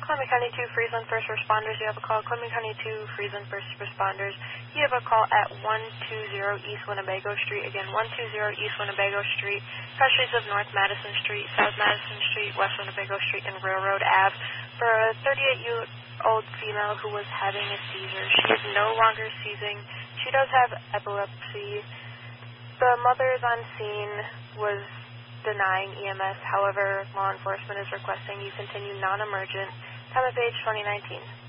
Columbia County 2, Friesland First Responders. You have a call. Columbia County 2, Friesland First Responders. You have a call at 120 East Winnebago Street. Again, 120 East Winnebago Street. Cross streets of North Madison Street, South Madison Street, West Winnebago Street, and Railroad Ave for a 38-year-old female who was having a seizure. She is no longer seizing. She does have epilepsy. The mother is on scene, was denying EMS. However, law enforcement is requesting you continue non-emergent. Time of age 2019.